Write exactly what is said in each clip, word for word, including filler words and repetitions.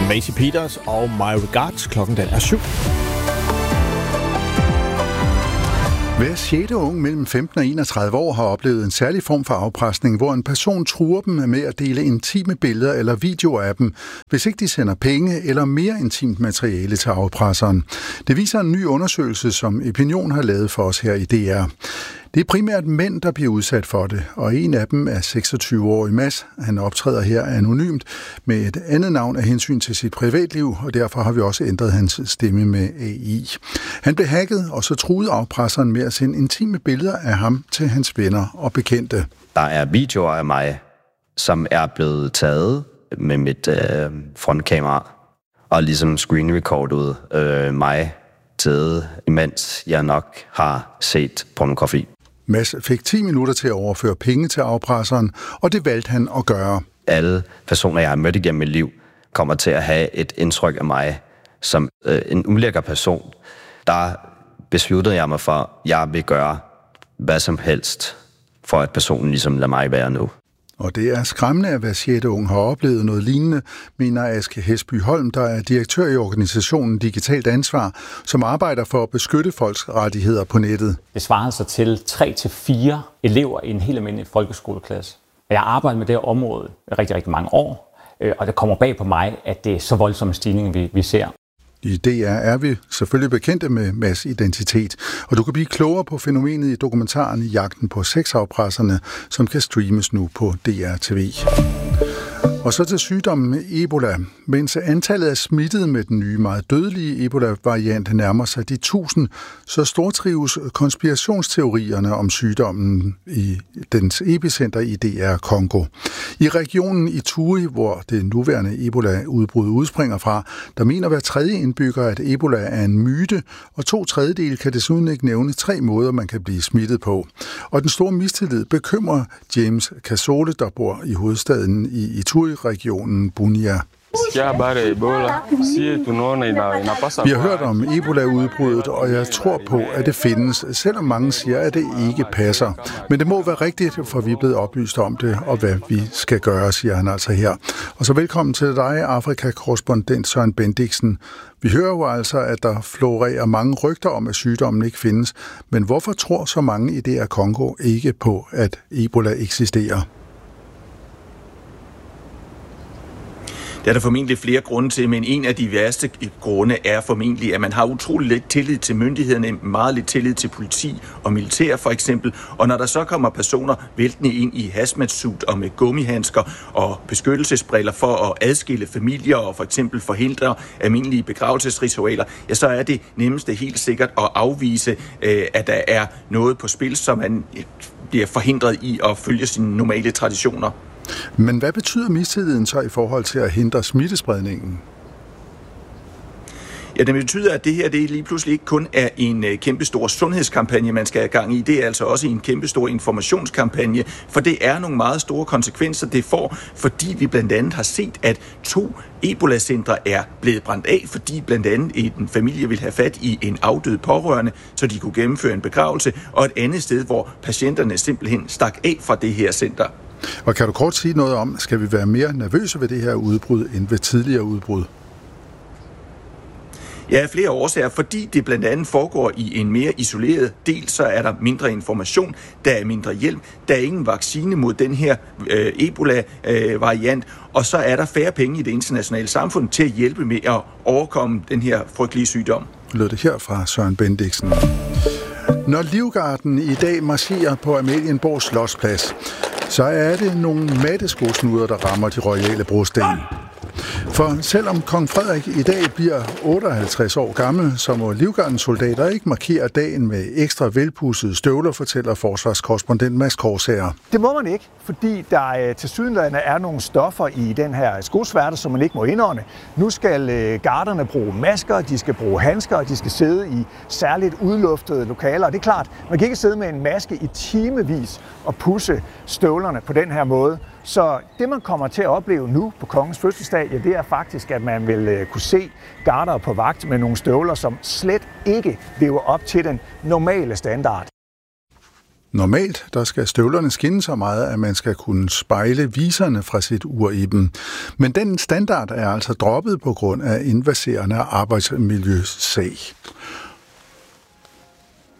Macy Peters og My Regards. Klokken den er syv. Hver sjette ung mellem femten og enogtredive år har oplevet en særlig form for afpresning, hvor en person truer dem med at dele intime billeder eller videoer af dem, hvis ikke de sender penge eller mere intimt materiale til afpresseren. Det viser en ny undersøgelse, som Opinion har lavet for os her i D R. Det er primært mænd, der bliver udsat for det, og en af dem er seksogtyve-årig Mads. Han optræder her anonymt med et andet navn af hensyn til sit privatliv, og derfor har vi også ændret hans stemme med A I. Han blev hacket, og så truede afpresseren med at sende intime billeder af ham til hans venner og bekendte. Der er videoer af mig, som er blevet taget med mit øh, frontkamera, og ligesom screenrecordet øh, mig taget, imens jeg nok har set pornografi. Mads fik ti minutter til at overføre penge til afpresseren, og det valgte han at gøre. Alle personer, jeg har mødt igennem mit liv, kommer til at have et indtryk af mig som øh, en ulækker person. Der besluttede jeg mig for, at jeg vil gøre hvad som helst, for at personen ligesom lader mig være nu. Og det er skræmmende, at hver sjette ung har oplevet noget lignende, mener Aske Hesby Holm, der er direktør i organisationen Digitalt Ansvar, som arbejder for at beskytte folks rettigheder på nettet. Det svarer sig til tre til fire elever i en helt almindelig folkeskoleklasse. Jeg har arbejdet med det her område i rigtig, rigtig mange år, og det kommer bag på mig, at det er så voldsomme stigninger, vi, vi ser. I D R er vi selvfølgelig bekendte med Mads' identitet, og du kan blive klogere på fænomenet i dokumentaren Jagten på sexafpresserne, som kan streames nu på D R T V. Og så til sygdommen Ebola. Mens antallet af smittede med den nye, meget dødelige Ebola-variant nærmer sig de tusind, så stortrives konspirationsteorierne om sygdommen i dens epicenter i D R Congo. I regionen Ituri, hvor det nuværende Ebola-udbrud udspringer fra, der mener hver tredje indbygger, at Ebola er en myte, og to tredjedele kan desuden ikke nævne tre måder, man kan blive smittet på. Og den store mistillid bekymrer James Kasole, der bor i hovedstaden i Ituri-regionen Bunia. Vi har hørt om Ebola-udbruddet, og jeg tror på, at det findes, selvom mange siger, at det ikke passer. Men det må være rigtigt, for vi er blevet oplyst om det, og hvad vi skal gøre, siger han altså her. Og så velkommen til dig, Afrika-korrespondent Søren Bendiksen. Vi hører jo altså, at der florerer mange rygter om, at sygdommen ikke findes. Men hvorfor tror så mange i D R Congo ikke på, at Ebola eksisterer? Det er der formentlig flere grunde til, men en af de værste grunde er formentlig, at man har utrolig lidt tillid til myndighederne, meget lidt tillid til politi og militær for eksempel. Og når der så kommer personer væltende ind i hazmat-suit og med gummihandsker og beskyttelsesbriller for at adskille familier og for eksempel forhindre almindelige begravelsesritualer, ja, så er det nemmeste helt sikkert at afvise, at der er noget på spil, som man bliver forhindret i at følge sine normale traditioner. Men hvad betyder mistilliden så i forhold til at hindre smittespredningen? Ja, det betyder, at det her det lige pludselig ikke kun er en uh, kæmpestor sundhedskampagne, man skal have gang i. Det er altså også en kæmpestor informationskampagne, for det er nogle meget store konsekvenser, det får, fordi vi blandt andet har set, at to Ebola-centre er blevet brændt af, fordi blandt andet en familie vil have fat i en afdød pårørende, så de kunne gennemføre en begravelse, og et andet sted, hvor patienterne simpelthen stak af fra det her center. Og kan du kort sige noget om, skal vi være mere nervøse ved det her udbrud end ved tidligere udbrud? Ja, flere årsager, fordi det blandt andet foregår i en mere isoleret del, så er der mindre information, der er mindre hjælp, der er ingen vaccine mod den her øh, Ebola-variant, øh, og så er der færre penge i det internationale samfund til at hjælpe med at overkomme den her frygtelige sygdom. Lød det her fra Søren Bendiksen. Når Livgarden i dag marcherer på Amalienborg Slotsplads, så er det nogle matteskosnuder, der rammer de royale brosten. For selvom kong Frederik i dag bliver otteoghalvtreds år gammel, så må Livgardens soldater ikke markere dagen med ekstra velpudsede støvler, fortæller forsvarskorrespondent Mads Korsager. Det må man ikke, fordi der tilsyneladende er nogle stoffer i den her skosværte, som man ikke må indånde. Nu skal garderne bruge masker, de skal bruge handsker, og de skal sidde i særligt udluftede lokaler. Og det er klart, man kan ikke sidde med en maske i timevis og pudse støvlerne på den her måde. Så det, man kommer til at opleve nu på kongens fødselsdag, ja, det er faktisk, at man vil kunne se garder på vagt med nogle støvler, som slet ikke lever op til den normale standard. Normalt der skal støvlerne skinne så meget, at man skal kunne spejle viserne fra sit ur i dem. Men den standard er altså droppet på grund af invaserende arbejdsmiljøsag.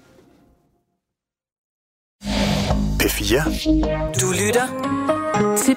P fire. Du lytter til